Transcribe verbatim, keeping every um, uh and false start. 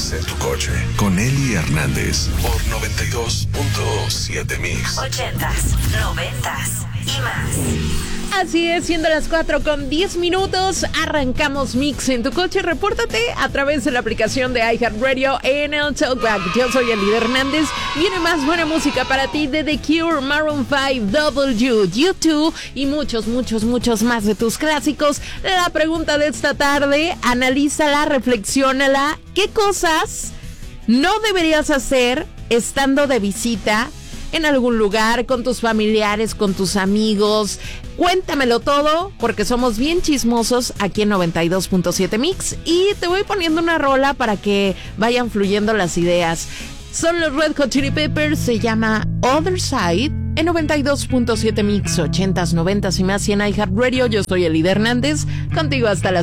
Mix en tu coche con Eli Hernández por noventa y dos punto siete Mix. Ochentas, noventas y más. Así es, siendo las cuatro con diez minutos, arrancamos Mix en tu coche. Repórtate a través de la aplicación de iHeartRadio en el Talkback. Yo soy Eli Hernández. Viene más buena música para ti de The Cure, Maroon five, W, U dos y muchos, muchos, muchos más de tus clásicos. La pregunta de esta tarde, analízala, reflexiónala. ¿Qué cosas no deberías hacer estando de visita en algún lugar, con tus familiares, con tus amigos? Cuéntamelo todo, porque somos bien chismosos aquí en noventa y dos punto siete Mix. Y te voy poniendo una rola para que vayan fluyendo las ideas. Son los Red Hot Chili Peppers, se llama Other Side, en noventa y dos punto siete Mix, ochentas, noventas y más, y en iHeartRadio. Yo soy Eli Hernández, contigo hasta las